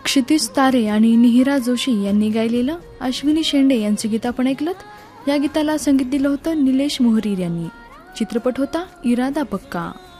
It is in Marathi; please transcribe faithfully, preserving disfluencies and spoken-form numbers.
क्षितिज तारे आणि निहिरा जोशी यांनी गायलेलं अश्विनी शेंडे यांचं गीत आपण ऐकलं. या गीताला संगीत दिलं होतं निलेश मोहरीर यांनी. चित्रपट होता इरादा पक्का.